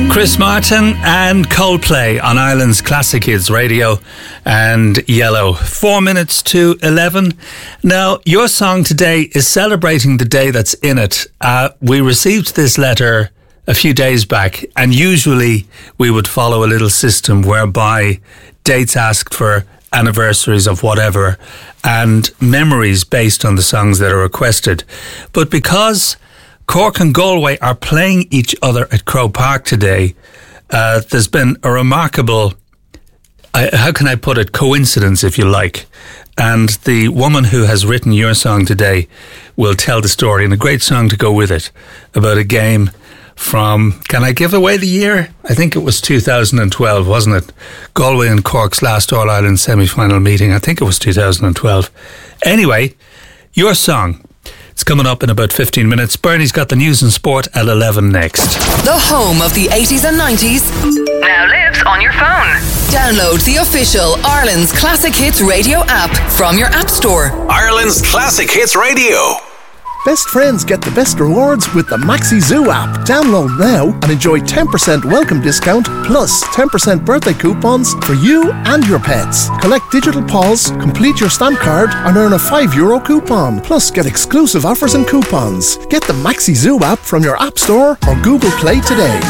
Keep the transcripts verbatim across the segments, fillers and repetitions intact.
Chris Martin and Coldplay on Ireland's Classic Hits Radio and Yellow. Four minutes to eleven. Now, your song today is celebrating the day that's in it. Uh, we received this letter a few days back, and usually we would follow a little system whereby dates asked for anniversaries of whatever and memories based on the songs that are requested. But because Cork and Galway are playing each other at Croke Park today, uh, there's been a remarkable, uh, how can I put it, coincidence, if you like. And the woman who has written your song today will tell the story, and a great song to go with it, about a game from, can I give away the year? I think it was two thousand twelve, wasn't it? Galway and Cork's last All-Ireland semi-final meeting. I think it was two thousand twelve. Anyway, your song. It's coming up in about fifteen minutes. Bernie's got the news and sport at eleven next. The home of the eighties and nineties now lives on your phone. Download the official Ireland's Classic Hits Radio app from your app store. Ireland's Classic Hits Radio. Best friends get the best rewards with the Maxi Zoo app. Download now and enjoy ten percent welcome discount plus ten percent birthday coupons for you and your pets. Collect digital paws, complete your stamp card and earn a five euro coupon. Plus get exclusive offers and coupons. Get the Maxi Zoo app from your App Store or Google Play today.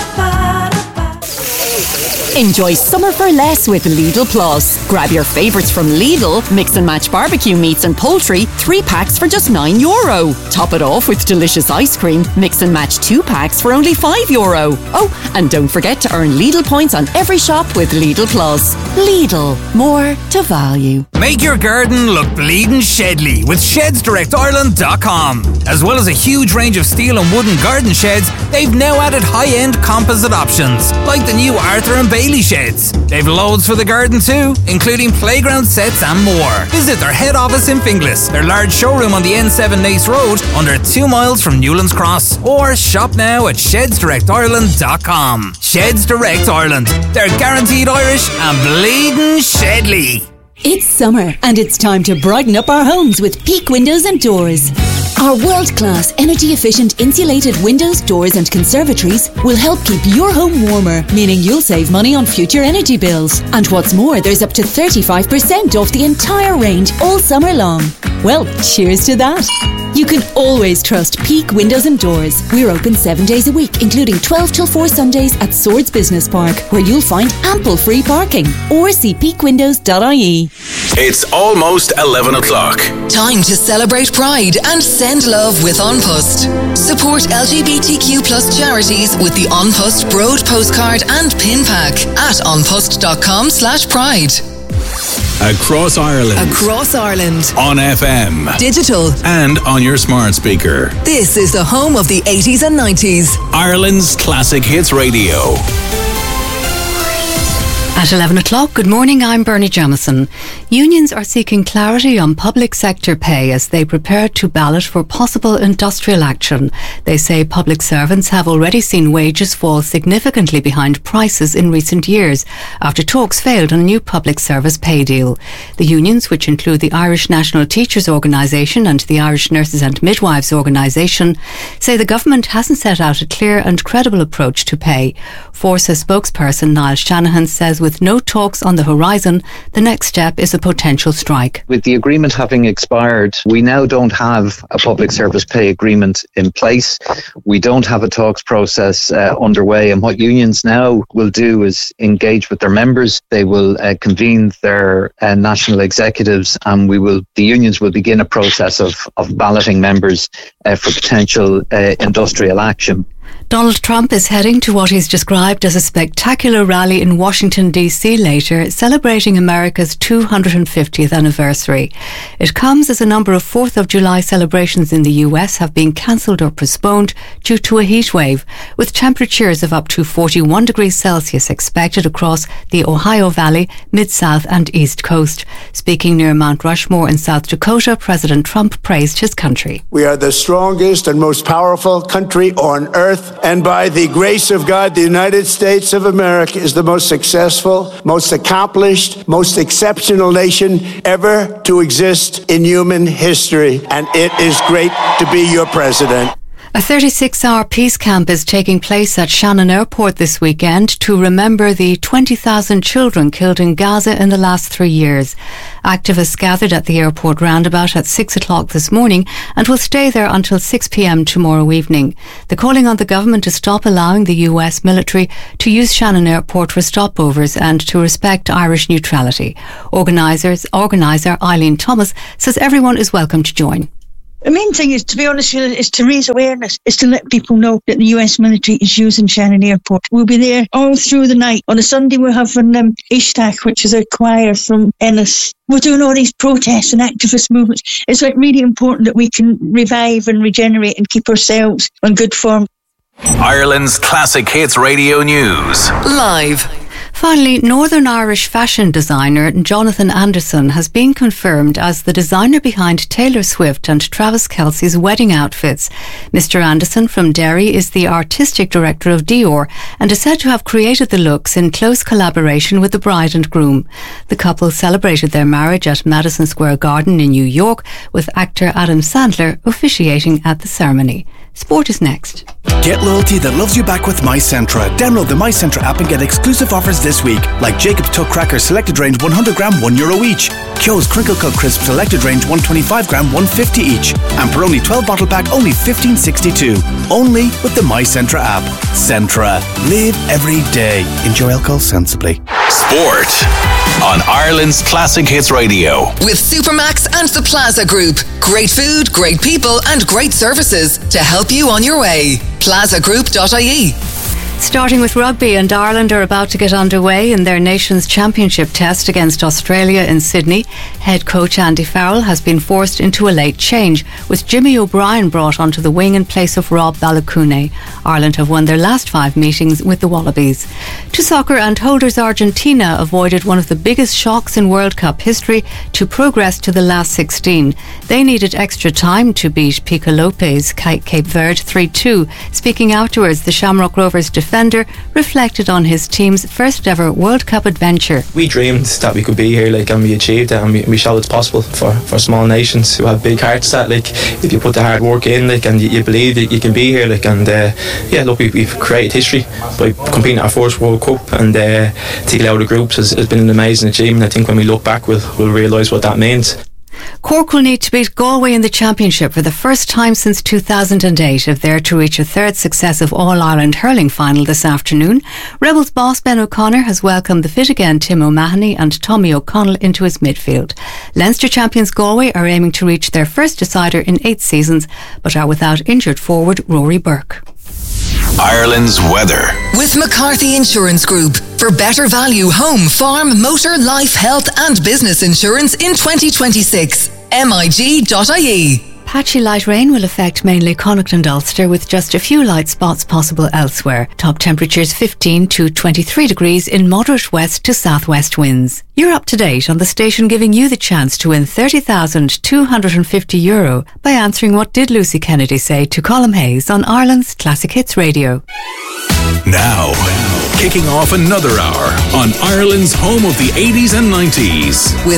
Enjoy summer for less with Lidl Plus. Grab your favourites from Lidl, mix and match barbecue meats and poultry, three packs for just nine euro. Top it off with delicious ice cream, mix and match two packs for only five euro. Oh, and don't forget to earn Lidl points on every shop with Lidl Plus. Lidl, more to value. Make your garden look bleeding Shedley with sheds direct ireland dot com. As well as a huge range of steel and wooden garden sheds, they've now added high-end composite options, like the new Arthur and Bailey sheds. They've loads for the garden too, including playground sets and more. Visit their head office in Finglas, their large showroom on the N seven Nace Road, under two miles from Newlands Cross, or shop now at sheds direct ireland dot com. Sheds Direct Ireland. They're guaranteed Irish and bleeding Shedley. It's summer and it's time to brighten up our homes with Peak Windows and Doors. Our world-class, energy-efficient insulated windows, doors and conservatories will help keep your home warmer, meaning you'll save money on future energy bills. And what's more, there's up to thirty-five percent off the entire range all summer long. Well, cheers to that. You can always trust Peak Windows and Doors. We're open seven days a week, including twelve till four Sundays at Swords Business Park, where you'll find ample free parking. Or see peak windows dot I E. It's almost eleven o'clock. Time to celebrate Pride and send love with An Post. Support L G B T Q plus charities with the An Post Broad postcard and pin pack at anpost.com slash pride. Across Ireland. Across Ireland. On F M. Digital. And on your smart speaker. This is the home of the eighties and nineties. Ireland's Classic Hits Radio. At eleven o'clock, good morning, I'm Bernie Jamieson. Unions are seeking clarity on public sector pay as they prepare to ballot for possible industrial action. They say public servants have already seen wages fall significantly behind prices in recent years after talks failed on a new public service pay deal. The unions, which include the Irish National Teachers Organisation and the Irish Nurses and Midwives Organisation, say the government hasn't set out a clear and credible approach to pay. Forsa spokesperson Niall Shanahan says with no talks on the horizon, the next step is a potential strike. With the agreement having expired, we now don't have a public service pay agreement in place. We don't have a talks process uh, underway, and what unions now will do is engage with their members. They will uh, convene their uh, national executives, and we will the unions will begin a process of, of balloting members uh, for potential uh, industrial action. Donald Trump is heading to what he's described as a spectacular rally in Washington, D C later, celebrating America's two hundred fiftieth anniversary. It comes as a number of fourth of July celebrations in the U S have been cancelled or postponed due to a heat wave, with temperatures of up to forty-one degrees Celsius expected across the Ohio Valley, Mid-South and East Coast. Speaking near Mount Rushmore in South Dakota, President Trump praised his country. We are the strongest and most powerful country on earth. And by the grace of God, the United States of America is the most successful, most accomplished, most exceptional nation ever to exist in human history. And it is great to be your president. A thirty-six hour peace camp is taking place at Shannon Airport this weekend to remember the twenty thousand children killed in Gaza in the last three years. Activists gathered at the airport roundabout at six o'clock this morning and will stay there until six p.m. tomorrow evening. They're calling on the government to stop allowing the U S military to use Shannon Airport for stopovers and to respect Irish neutrality. Organisers, organiser Eileen Thomas says everyone is welcome to join. The main thing is, to be honest, is to raise awareness, is to let people know that the U S military is using Shannon Airport. We'll be there all through the night. On a Sunday, we'll have an um, Ishtaq, which is a choir from Ennis. We're doing all these protests and activist movements. It's like really important that we can revive and regenerate and keep ourselves on good form. Ireland's Classic Hits Radio News. Live. Finally, Northern Irish fashion designer Jonathan Anderson has been confirmed as the designer behind Taylor Swift and Travis Kelce's wedding outfits. Mister Anderson from Derry is the artistic director of Dior and is said to have created the looks in close collaboration with the bride and groom. The couple celebrated their marriage at Madison Square Garden in New York, with actor Adam Sandler officiating at the ceremony. Sport is next. Get loyalty that loves you back with MyCentra. Download the MyCentra app and get exclusive offers this week, like Jacob's Tuck Crackers selected range one hundred gram, one euro each. Kyo's Crinkle Cut Crisp selected range one hundred twenty-five gram, one fifty each. And Peroni twelve bottle pack, only fifteen sixty-two. Only with the MyCentra app. Centra. Live every day. Enjoy alcohol sensibly. Sport on Ireland's Classic Hits Radio. With Supermax and the Plaza Group. Great food, great people and great services to help you on your way. plaza group dot I E. Starting with rugby, and Ireland are about to get underway in their Nations Championship test against Australia in Sydney. Head coach Andy Farrell has been forced into a late change, with Jimmy O'Brien brought onto the wing in place of Rob Balakune. Ireland have won their last five meetings with the Wallabies. To soccer, and holders Argentina avoided one of the biggest shocks in World Cup history to progress to the last sixteen. They needed extra time to beat Pico Lopez, Cape Verde three two. Speaking afterwards, the Shamrock Rovers defender reflected on his team's first ever World Cup adventure. We dreamed that we could be here, like, and we achieved it, and we, we showed it's possible for, for small nations who have big hearts. That, like, if you put the hard work in, like, and you, you believe that you can be here, like, and uh, yeah, look, we, we've created history by competing at our first World Cup, and uh, to get out of groups has, has been an amazing achievement. I think when we look back, we'll, we'll realise what that means. Cork will need to beat Galway in the Championship for the first time since two thousand eight if they're to reach a third successive All-Ireland hurling final this afternoon. Rebels boss Ben O'Connor has welcomed the fit again Tim O'Mahony and Tommy O'Connell into his midfield. Leinster champions Galway are aiming to reach their first decider in eight seasons, but are without injured forward Rory Burke. Ireland's weather. With McCarthy Insurance Group. For better value home, farm, motor, life, health and business insurance in twenty twenty-six. M I G dot I E. Patchy light rain will affect mainly Connacht and Ulster, with just a few light spots possible elsewhere. Top temperatures fifteen to twenty-three degrees in moderate west to southwest winds. You're up to date on the station giving you the chance to win thirty thousand two hundred fifty euro by answering What Did Lucy Kennedy Say to Colm Hayes on Ireland's Classic Hits Radio. Now, kicking off another hour on Ireland's home of the eighties and nineties. With